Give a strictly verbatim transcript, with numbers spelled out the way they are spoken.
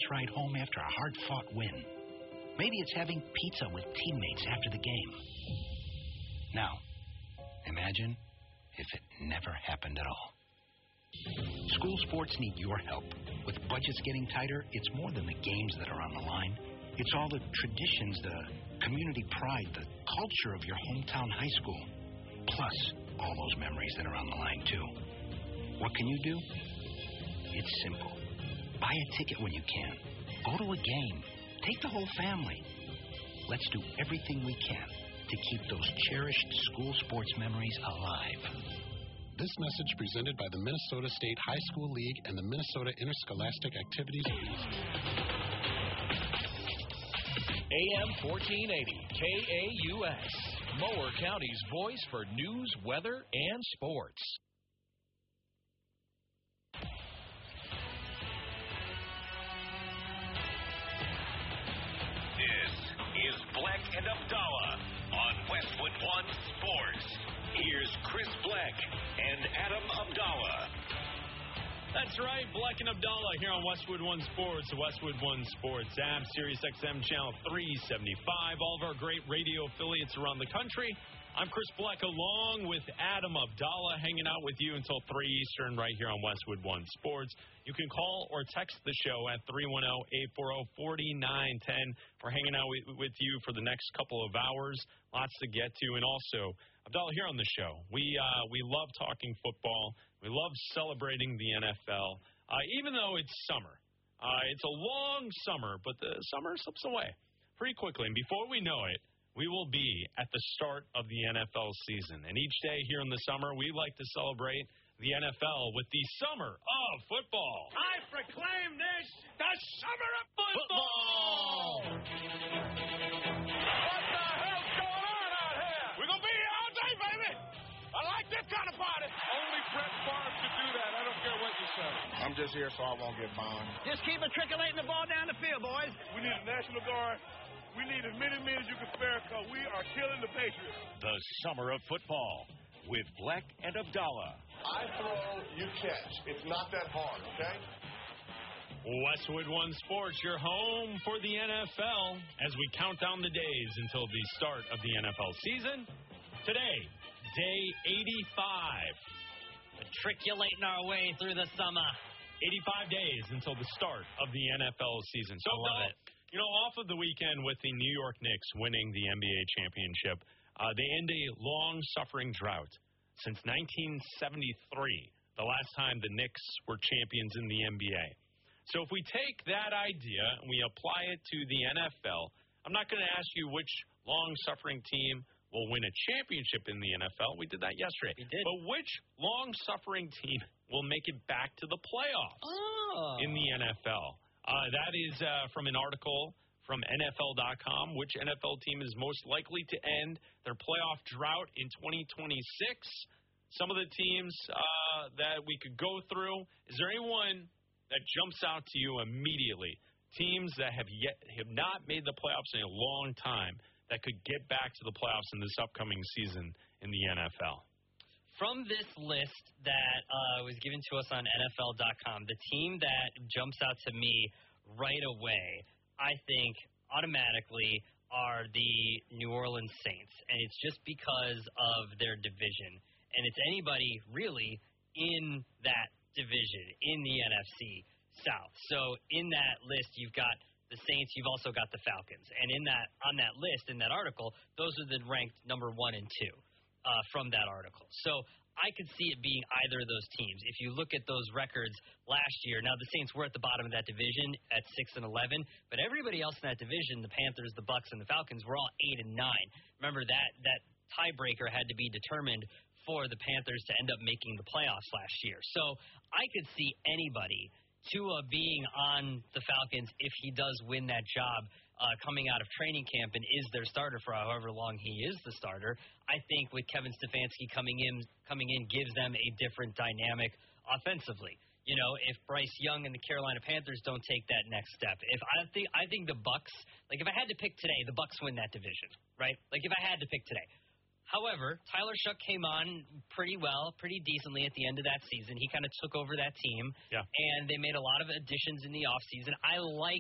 ride home after a hard-fought win. Maybe it's having pizza with teammates after the game. Now, imagine if it never happened at all. School sports need your help. With budgets getting tighter, it's more than the games that are on the line. It's all the traditions, the community pride, the culture of your hometown high school. Plus, all those memories that are on the line, too. What can you do? It's simple. Buy a ticket when you can. Go to a game. Take the whole family. Let's do everything we can to keep those cherished school sports memories alive. This message presented by the Minnesota State High School League and the Minnesota Interscholastic Activities League. A M fourteen eighty, K A U S, Mower County's voice for news, weather, and sports. This is Black and Abdallah on Westwood One Sports. Here's Chris Black and Adam Abdallah. That's right, Black and Abdallah here on Westwood One Sports, the Westwood One Sports app, Sirius X M Channel three seventy-five, all of our great radio affiliates around the country. I'm Chris Black along with Adam Abdallah, hanging out with you until three Eastern right here on Westwood One Sports. You can call or text the show at three one zero, eight four zero, four nine one zero. We're hanging out with, with you for the next couple of hours. Lots to get to. And also, Abdallah, here on the show, we uh, we love talking football. We love celebrating the N F L, uh, even though it's summer. Uh, it's a long summer, but the summer slips away pretty quickly. And before we know it, we will be at the start of the N F L season. And each day here in the summer, we like to celebrate the N F L with the summer of football. I proclaim this the summer of football! What the hell's going on out here? We're going to be here all day, baby! I like this kind of party. Only Brett Favre could do that. I don't care what you say. I'm just here so I won't get bombed. Just keep matriculating the ball down the field, boys. We need a National Guard. We need as many men as you can spare because we are killing the Patriots. The summer of football with Black and Abdallah. I throw, you catch. It's not that hard, okay? Westwood One Sports, your home for the N F L as we count down the days until the start of the N F L season. Today, day eighty-five. Matriculating our way through the summer. eighty-five days until the start of the N F L season. So, I love it. You know, off of the weekend with the New York Knicks winning the N B A championship, uh, they end a long-suffering drought since nineteen seventy-three, the last time the Knicks were champions in the N B A. So if we take that idea and we apply it to the N F L, I'm not going to ask you which long-suffering team will win a championship in the N F L. We did that yesterday. We did. But which long-suffering team will make it back to the playoffs oh. in the N F L? Uh, that is uh, from an article from N F L dot com. Which N F L team is most likely to end their playoff drought in twenty twenty-six? Some of the teams uh, that we could go through. Is there anyone that jumps out to you immediately? Teams that have yet have not made the playoffs in a long time that could get back to the playoffs in this upcoming season in the N F L? From this list that uh, was given to us on N F L dot com, the team that jumps out to me right away, I think, automatically are the New Orleans Saints. And it's just because of their division. And it's anybody, really, in that division, in the N F C South. So in that list, you've got the Saints, you've also got the Falcons. And in that on that list, in that article, those are the ranked number one and two uh, from that article. So I could see it being either of those teams. If you look at those records last year, now the Saints were at the bottom of that division at six and eleven, but everybody else in that division, the Panthers, the Bucks, and the Falcons, were all eight and nine. Remember that that tiebreaker had to be determined for the Panthers to end up making the playoffs last year. So I could see anybody, Tua being on the Falcons if he does win that job uh, coming out of training camp and is their starter for however long he is the starter. I think with Kevin Stefanski coming in, coming in gives them a different dynamic offensively. You know, if Bryce Young and the Carolina Panthers don't take that next step, if I think I think the Bucks, like if I had to pick today, the Bucks win that division, right? Like if I had to pick today. However, Tyler Shough came on pretty well, pretty decently at the end of that season. He kind of took over that team, yeah. and they made a lot of additions in the offseason. I like